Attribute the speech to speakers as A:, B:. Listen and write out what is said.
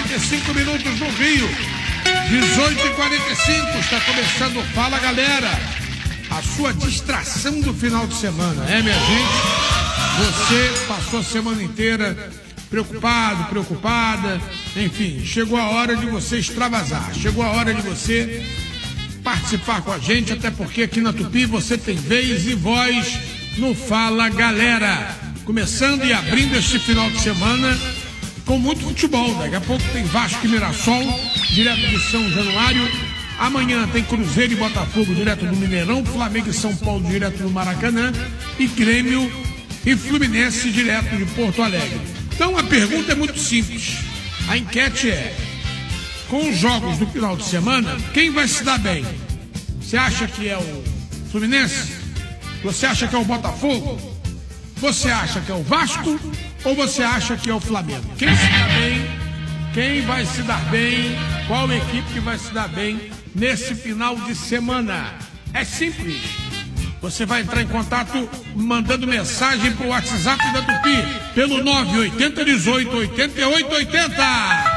A: 45 minutos no Rio. 18h45, está começando o Fala Galera, a sua distração do final de semana, minha gente? Você passou a semana inteira preocupado, preocupada, enfim, chegou a hora de você extravasar, chegou a hora de você participar com a gente, até porque aqui na Tupi você tem vez e voz no Fala Galera, começando e abrindo este final de semana com muito futebol. Daqui a pouco tem Vasco e Mirassol, direto de São Januário. Amanhã tem Cruzeiro e Botafogo, direto do Mineirão. Flamengo e São Paulo, direto do Maracanã. E Grêmio e Fluminense, direto de Porto Alegre. Então a pergunta é muito simples. A enquete é: com os jogos do final de semana, quem vai se dar bem? Você acha que é o Fluminense? Você acha que é o Botafogo? Você acha que é o Vasco? Ou você acha que é o Flamengo? Quem se dá bem? Quem vai se dar bem? Qual equipe que vai se dar bem nesse final de semana? É simples. Você vai entrar em contato mandando mensagem pro WhatsApp da Tupi pelo 980188880.